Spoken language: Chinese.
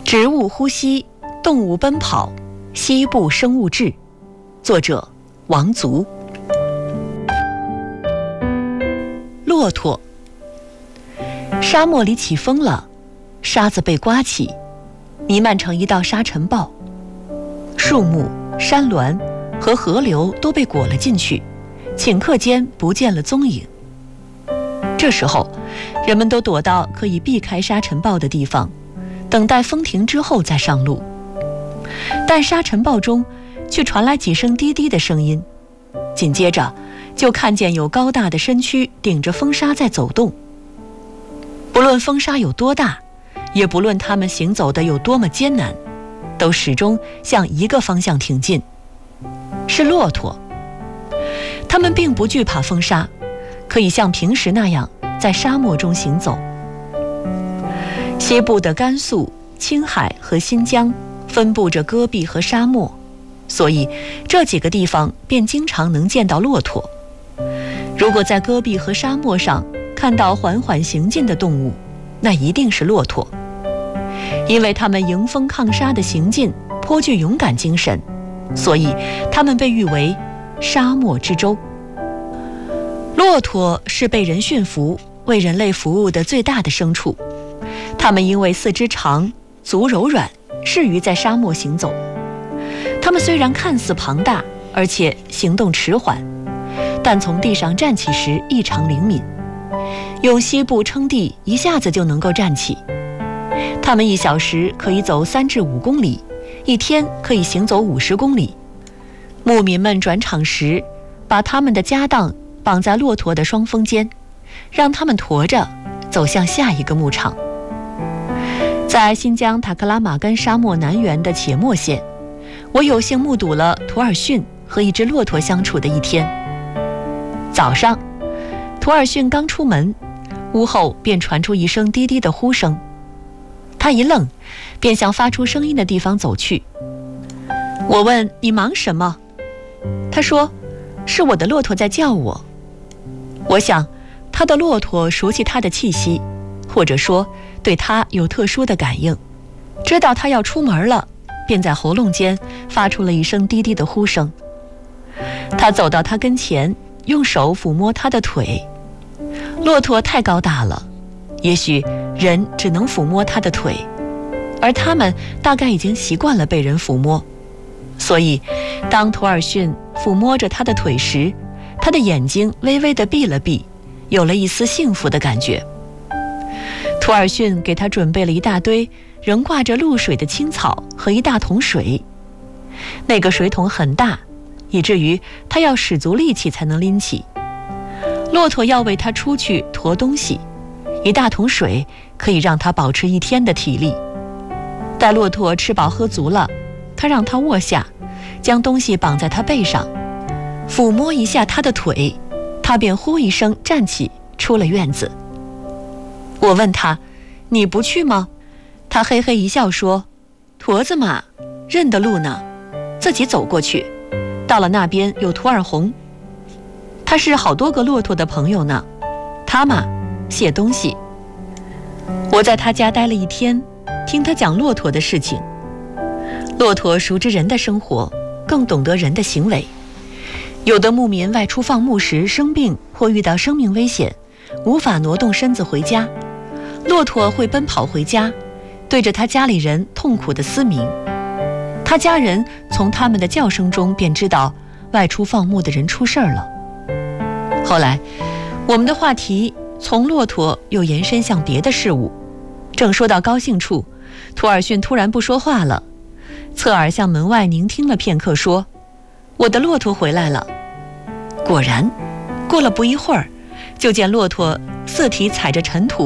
植物呼吸，动物奔跑，西部生物志，作者王足。骆驼。沙漠里起风了，沙子被刮起，弥漫成一道沙尘暴，树木、山峦和河流都被裹了进去，顷刻间不见了踪影。这时候，人们都躲到可以避开沙尘暴的地方，等待风停之后再上路。但沙尘暴中却传来几声滴滴的声音，紧接着就看见有高大的身躯顶着风沙在走动。不论风沙有多大，也不论他们行走的有多么艰难，都始终向一个方向挺进，是骆驼。他们并不惧怕风沙，可以像平时那样在沙漠中行走。西部的甘肃、青海和新疆分布着戈壁和沙漠，所以这几个地方便经常能见到骆驼。如果在戈壁和沙漠上看到缓缓行进的动物，那一定是骆驼，因为它们迎风抗沙的行进颇具勇敢精神，所以它们被誉为沙漠之舟。骆驼是被人驯服、为人类服务的最大的牲畜，它们因为四肢长、足柔软，适于在沙漠行走。它们虽然看似庞大，而且行动迟缓，但从地上站起时异常灵敏，用膝部撑地，一下子就能够站起。它们1小时可以走3至5公里，一天可以行走50公里。牧民们转场时，把他们的家当绑在骆驼的双峰间，让他们驮着走向下一个牧场。在新疆塔克拉玛干沙漠南缘的且末县，我有幸目睹了图尔逊和一只骆驼相处的一天。早上，图尔逊刚出门，屋后便传出一声滴滴的呼声。他一愣，便向发出声音的地方走去。我问：你忙什么？他说：是我的骆驼在叫我。我想，他的骆驼熟悉他的气息，或者说对他有特殊的感应，知道他要出门了，便在喉咙间发出了一声滴滴的呼声。他走到他跟前，用手抚摸他的腿。骆驼太高大了，也许人只能抚摸他的腿，而他们大概已经习惯了被人抚摸，所以当图尔逊抚摸着他的腿时，他的眼睛微微地闭了闭，有了一丝幸福的感觉。图尔逊给他准备了一大堆仍挂着露水的青草和一大桶水，那个水桶很大，以至于他要使足力气才能拎起。骆驼要为他出去驮东西，一大桶水可以让他保持1天的体力。待骆驼吃饱喝足了，他让他卧下，将东西绑在他背上，抚摸一下他的腿，他便呼一声站起，出了院子。我问他：你不去吗？他嘿嘿一笑说：驼子嘛，认得路呢，自己走过去，到了那边有图尔洪，他是好多个骆驼的朋友呢，他嘛，卸东西。我在他家待了1天，听他讲骆驼的事情。骆驼熟知人的生活，更懂得人的行为。有的牧民外出放牧时生病或遇到生命危险，无法挪动身子回家，骆驼会奔跑回家，对着他家里人痛苦地嘶鸣。他家人从他们的叫声中便知道外出放牧的人出事儿了。后来，我们的话题从骆驼又延伸向别的事物，正说到高兴处，图尔逊突然不说话了，侧耳向门外聆听了片刻，说：我的骆驼回来了。果然，过了不一会儿，就见骆驼四蹄踩着尘土